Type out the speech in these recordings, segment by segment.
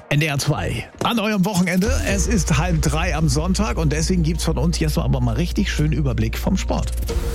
NDR 2 an eurem Wochenende. Es ist 2:30 am Sonntag und deswegen gibt's von uns jetzt aber mal richtig schönen Überblick vom Sport.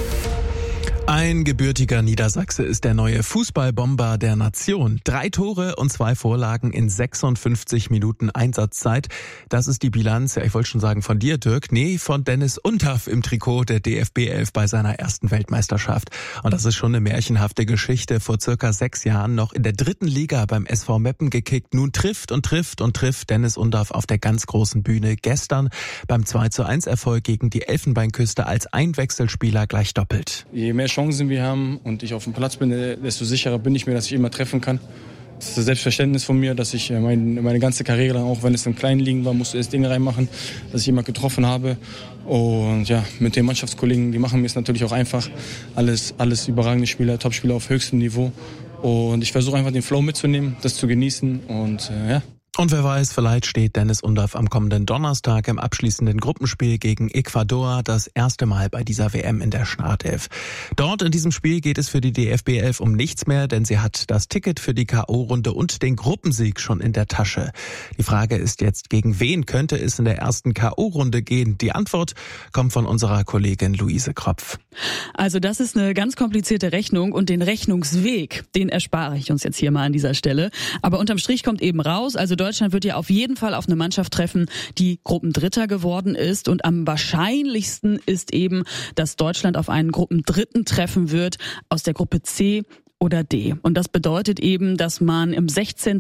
Ein gebürtiger Niedersachse ist der neue Fußballbomber der Nation. 3 Tore und 2 Vorlagen in 56 Minuten Einsatzzeit. Das ist die Bilanz, ja, ich wollte schon sagen von dir, Dirk. Nee, von Dennis Undaff im Trikot der DFB 11 bei seiner ersten Weltmeisterschaft. Und das ist schon eine märchenhafte Geschichte. Vor circa 6 Jahren noch in der 3. Liga beim SV Meppen gekickt. Nun trifft Dennis Undaff auf der ganz großen Bühne. Gestern beim 2:1 Erfolg gegen die Elfenbeinküste als Einwechselspieler gleich doppelt. Je mehr Chancen wir haben und ich auf dem Platz bin, desto sicherer bin ich mir, dass ich immer treffen kann. Das ist das Selbstverständnis von mir, dass ich meine ganze Karriere lang, auch wenn es in kleinen Ligen war, musste ich Dinge reinmachen, dass ich immer getroffen habe. Und ja, mit den Mannschaftskollegen, die machen mir es natürlich auch einfach. Alles überragende Spieler, Topspieler auf höchstem Niveau. Und ich versuche einfach den Flow mitzunehmen, das zu genießen und ja. Und wer weiß, vielleicht steht Dennis Undaff am kommenden Donnerstag im abschließenden Gruppenspiel gegen Ecuador das erste Mal bei dieser WM in der Startelf. Dort in diesem Spiel geht es für die DFB 11 um nichts mehr, denn sie hat das Ticket für die K.O.-Runde und den Gruppensieg schon in der Tasche. Die Frage ist jetzt, gegen wen könnte es in der ersten K.O.-Runde gehen? Die Antwort kommt von unserer Kollegin Luise Kropf. Also das ist eine ganz komplizierte Rechnung und den Rechnungsweg, den erspare ich uns jetzt hier mal an dieser Stelle. Aber unterm Strich kommt eben raus, also Deutschland wird ja auf jeden Fall auf eine Mannschaft treffen, die Gruppendritter geworden ist. Und am wahrscheinlichsten ist eben, dass Deutschland auf einen Gruppendritten treffen wird aus der Gruppe C oder D. Und das bedeutet eben, dass man im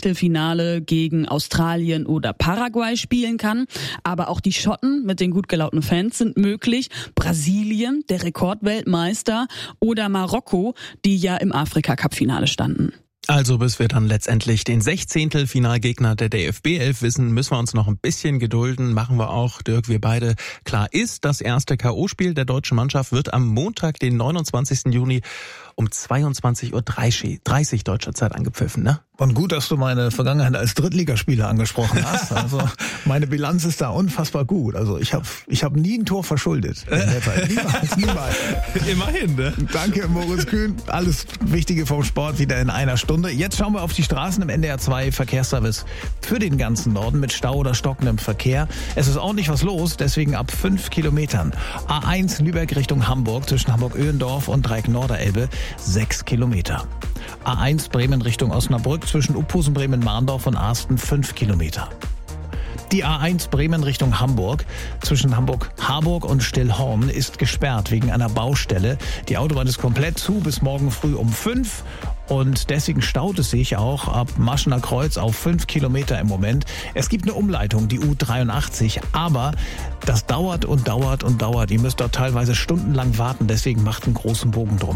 16. gegen Australien oder Paraguay spielen kann. Aber auch die Schotten mit den gut gelaunten Fans sind möglich. Brasilien, der Rekordweltmeister, oder Marokko, die ja im Afrika-Cup-Finale standen. Also bis wir dann letztendlich den 16. Finalgegner der DFB 11 wissen, müssen wir uns noch ein bisschen gedulden. Machen wir auch, Dirk, wir beide. Klar ist, das erste K.O.-Spiel der deutschen Mannschaft wird am Montag, den 29. Juni um 22:30 Uhr deutscher Zeit angepfiffen, ne? Und gut, dass du meine Vergangenheit als Drittligaspieler angesprochen hast. Also meine Bilanz ist da unfassbar gut. Also ich hab nie ein Tor verschuldet. Niemals. Immerhin, ne? Danke, Moritz Kühn. Alles Wichtige vom Sport wieder in einer Stunde. Jetzt schauen wir auf die Straßen im NDR 2 Verkehrsservice für den ganzen Norden mit Stau oder stockendem Verkehr. Es ist ordentlich was los, deswegen ab 5 Kilometern. A1 Lübeck Richtung Hamburg zwischen Hamburg-Öhendorf und Dreieck-Norderelbe 6 Kilometer. A1 Bremen Richtung Osnabrück zwischen Uphusen, Bremen-Marndorf und Arsten 5 Kilometer. Die A1 Bremen Richtung Hamburg zwischen Hamburg-Harburg und Stillhorn ist gesperrt wegen einer Baustelle. Die Autobahn ist komplett zu bis morgen früh um 5 und deswegen staut es sich auch ab Maschener Kreuz auf 5 Kilometer im Moment. Es gibt eine Umleitung, die U83, aber das dauert und dauert und dauert. Ihr müsst dort teilweise stundenlang warten, deswegen macht einen großen Bogen drum.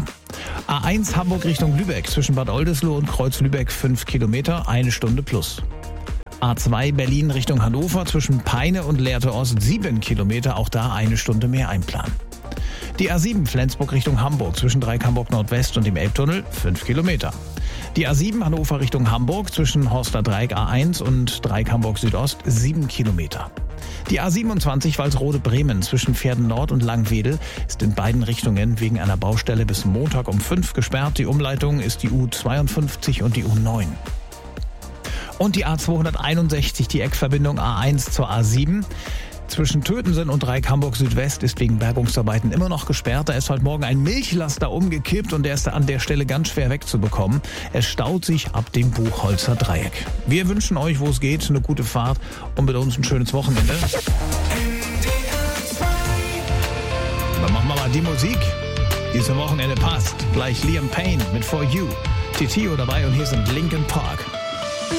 A1 Hamburg Richtung Lübeck zwischen Bad Oldesloe und Kreuz Lübeck 5 Kilometer, 1 Stunde plus. A2 Berlin Richtung Hannover zwischen Peine und Lehrte Ost 7 Kilometer, auch da 1 Stunde mehr einplanen. Die A7 Flensburg Richtung Hamburg zwischen Dreieck Hamburg Nordwest und dem Elbtunnel 5 Kilometer. Die A7 Hannover Richtung Hamburg zwischen Horster Dreieck A1 und Dreieck Hamburg Südost 7 Kilometer. Die A27 Walsrode Bremen zwischen Pferden Nord und Langwedel ist in beiden Richtungen wegen einer Baustelle bis Montag um 5 gesperrt. Die Umleitung ist die U52 und die U9. Und die A261, die Eckverbindung A1 zur A7. Zwischen Tötensen und Dreieck Hamburg Südwest ist wegen Bergungsarbeiten immer noch gesperrt. Da ist heute Morgen ein Milchlaster umgekippt und der ist an der Stelle ganz schwer wegzubekommen. Es staut sich ab dem Buchholzer Dreieck. Wir wünschen euch, wo es geht, eine gute Fahrt und mit uns ein schönes Wochenende. Dann machen wir mal die Musik, die zum Wochenende passt. Gleich Liam Payne mit For You. Titio dabei und hier sind Linkin Park.